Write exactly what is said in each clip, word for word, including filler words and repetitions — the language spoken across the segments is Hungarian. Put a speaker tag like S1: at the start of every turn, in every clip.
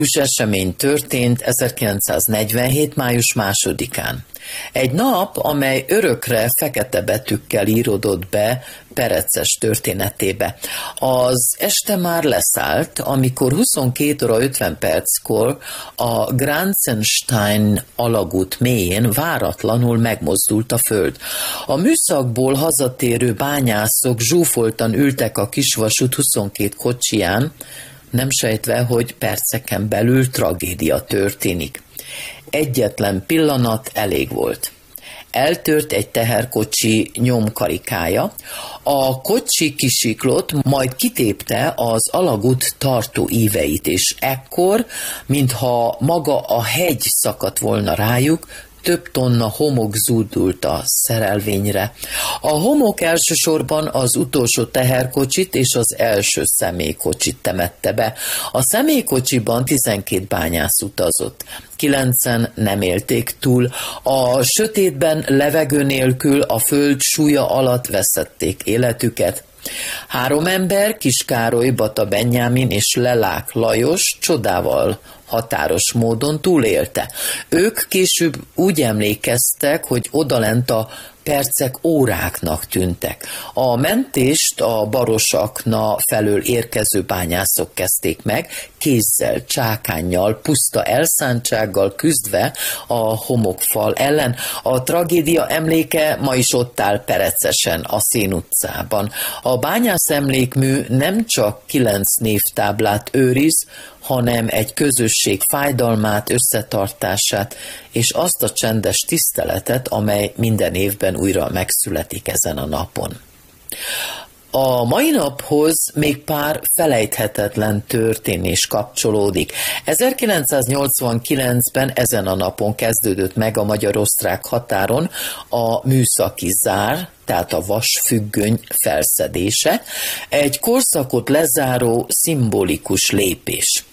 S1: esemény történt ezerkilencszáznegyvenhét. május másodikán. Egy nap, amely örökre fekete betűkkel íródott be Pereces történetébe. Az este már leszállt, amikor huszonkét óra ötven perckor a Granzenstein alagút mélyén váratlanul megmozdult a föld. A műszakból hazatérő bányászok zsúfoltan ültek a kisvasút huszonkét kocsiján, nem sejtve, hogy perceken belül tragédia történik. Egyetlen pillanat elég volt. Eltört egy teherkocsi nyomkarikája, a kocsi kisiklott, majd kitépte az alagút tartó íveit, és ekkor, mintha maga a hegy szakadt volna rájuk, több tonna homok zúdult a szerelvényre. A homok elsősorban az utolsó teherkocsit és az első személykocsit temette be. A személykocsiban tizenkét bányász utazott. Kilencen nem élték túl. A sötétben levegő nélkül a föld súlya alatt veszették életüket. Három ember, Kiskároly, Bata Benyámin és Lelák Lajos csodával határos módon túlélte. Ők később úgy emlékeztek, hogy odalent a percek óráknak tűntek. A mentést a Barosakna felől érkező bányászok kezdték meg, kézzel, csákánnyal, puszta elszántsággal küzdve a homokfal ellen. A tragédia emléke ma is ott áll Perecesen, a Szén utcában. A bányász emlékmű nem csak kilenc névtáblát őriz, hanem egy közösség fájdalmát, összetartását, és azt a csendes tiszteletet, amely minden évben újra megszületik ezen a napon. A mai naphoz még pár felejthetetlen történés kapcsolódik. ezerkilencszáznyolcvankilencben ezen a napon kezdődött meg a magyar-osztrák határon a műszaki zár, tehát a vasfüggöny felszedése, egy korszakot lezáró szimbolikus lépés.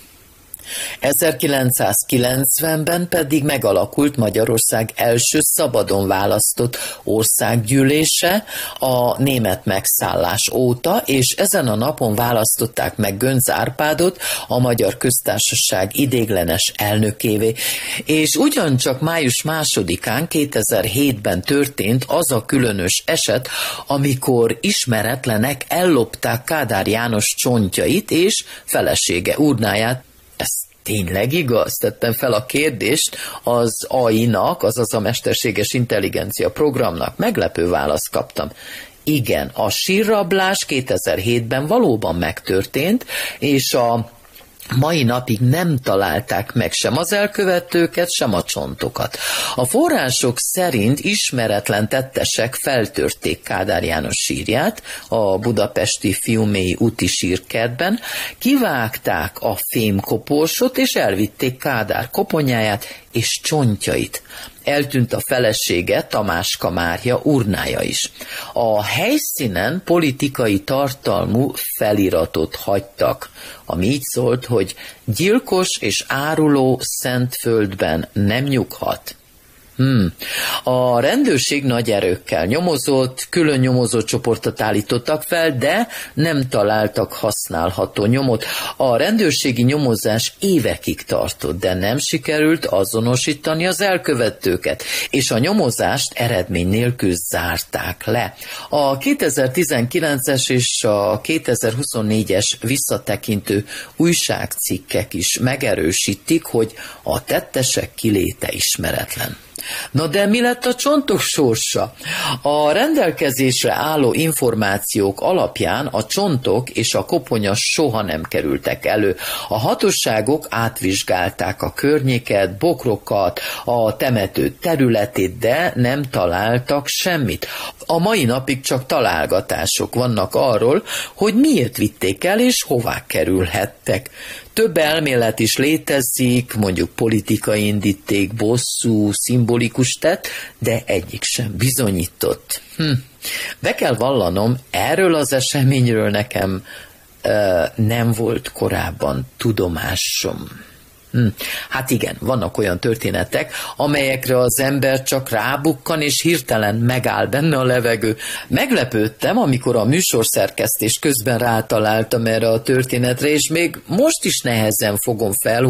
S1: ezerkilencszázkilencvenben pedig megalakult Magyarország első szabadon választott országgyűlése a német megszállás óta, és ezen a napon választották meg Göncz Árpádot a Magyar Köztársaság ideiglenes elnökévé. És ugyancsak május másodikán kétezer-hétben történt az a különös eset, amikor ismeretlenek ellopták Kádár János csontjait és felesége urnáját. Ez tényleg igaz? Tettem fel a kérdést az á i-nak, azaz a mesterséges intelligencia programnak. Meglepő választ kaptam. Igen, a sírrablás kétezer-hétben valóban megtörtént, és a mai napig nem találták meg sem az elkövetőket, sem a csontokat. A források szerint ismeretlen tettesek feltörték Kádár János sírját a budapesti Fiumei úti sírkertben, kivágták a fémkoporsot, és elvitték Kádár koponyáját és csontjait. Eltűnt a felesége, Tamáska Mária urnája is. A helyszínen politikai tartalmú feliratot hagytak, ami így szólt, hogy gyilkos és áruló Szentföldben nem nyughat. Hmm. A rendőrség nagy erőkkel nyomozott, külön nyomozócsoportot állítottak fel, de nem találtak használható nyomot. A rendőrségi nyomozás évekig tartott, de nem sikerült azonosítani az elkövetőket, és a nyomozást eredmény nélkül zárták le. A kétezer-tizenkilences és a kétezer-huszonnégyes visszatekintő újságcikkek is megerősítik, hogy a tettesek kiléte ismeretlen. Na de mi lett a csontok sorsa? A rendelkezésre álló információk alapján a csontok és a koponya soha nem kerültek elő. A hatóságok átvizsgálták a környéket, bokrokat, a temető területét, de nem találtak semmit. A mai napig csak találgatások vannak arról, hogy miért vitték el és hová kerülhettek. Több elmélet is létezik, mondjuk politikai indíték, bosszú, szimbolikus tett, de egyik sem bizonyított. Hm. Be kell vallanom, erről az eseményről nekem uh, nem volt korábban tudomásom. Hm. Hát igen, vannak olyan történetek, amelyekre az ember csak rábukkan, és hirtelen megáll benne a levegő. Meglepődtem, amikor a műsorszerkesztés közben rátaláltam erre a történetre, és még most is nehezen fogom fel,